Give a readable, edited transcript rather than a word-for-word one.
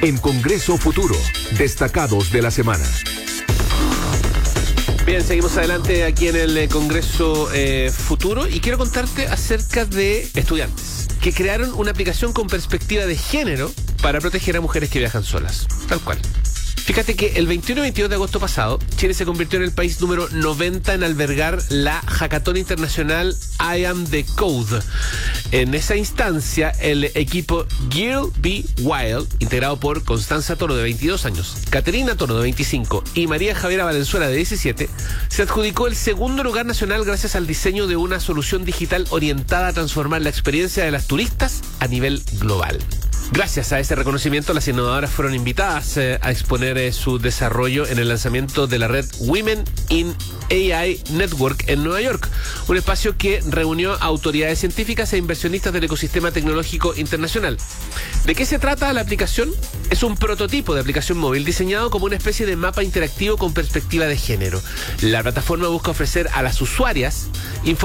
En Congreso Futuro, destacados de la semana. Bien, seguimos adelante aquí en el Congreso Futuro y quiero contarte acerca de estudiantes que crearon una aplicación con perspectiva de género para proteger a mujeres que viajan solas. Tal cual. Fíjate que el 21 y 22 de agosto pasado, Chile se convirtió en el país número 90 en albergar la Hackathon Internacional I Am the Code. En esa instancia, el equipo Girl Be Wild, integrado por Constanza Toro, de 22 años, Caterina Toro, de 25, y María Javiera Valenzuela, de 17, se adjudicó el segundo lugar nacional gracias al diseño de una solución digital orientada a transformar la experiencia de las turistas a nivel global. Gracias a ese reconocimiento, las innovadoras fueron invitadas a exponer su desarrollo en el lanzamiento de la red Women in AI Network en Nueva York, un espacio que reunió a autoridades científicas e inversionistas del ecosistema tecnológico internacional. ¿De qué se trata la aplicación? Es un prototipo de aplicación móvil diseñado como una especie de mapa interactivo con perspectiva de género. La plataforma busca ofrecer a las usuarias